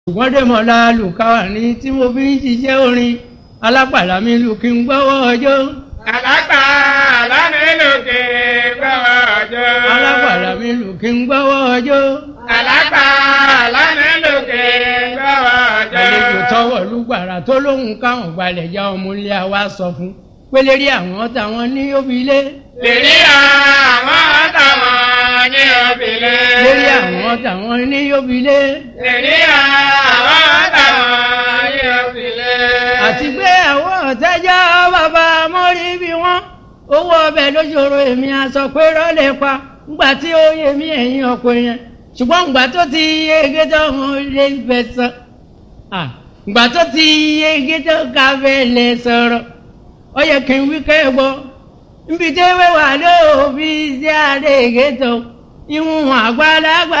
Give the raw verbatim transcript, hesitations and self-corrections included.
ṣùgbọ́n dèmọ̀lá lùkàwà ní tí mo fi ń ṣiṣẹ́ orin alápàlà mi lù kí n gbọ́wọ́ ọjọ́. alápàlà mi lù kí n gbọ́wọ́ ọjọ́. alápàlà mi lù kí n gbọ́wọ́ ọjọ́. alápàlà mi lù kí n gbọ́wọ́ ọjọ́. àlejò tọwọ́ lùgbàrà tó lóhùn káwọn gbalẹ̀ já ọmọ ilé wa sọ fún pé lérí àwọn táwọn ní òbílé. lérí àwọn táwọn ní òbílé. lérí àwọn táwọn ní òbílé. lérí àwọn táwọn ní òbílé. àti pé àwọn ọ̀tẹ́jọ́ bàbá mọ́rí bí wọ́n owó ọbẹ̀ lóṣòro èmi aṣọ pé rọ́lẹ̀ pa ńgbà tí ó yẹ mí ẹ̀yìn ọkọ̀ yẹn ṣùgbọ́n ńgbà tó ti yege tó wọn lè fẹ́ sọ ńgbà tó ti yege tó ká fẹ́ lè sọ̀rọ̀ ó yẹ kí n wí kẹ́gbọ́ níbi tí wẹ́wà lóòbí sí àdéhìgé tó ìwọ̀n àgbàlagbà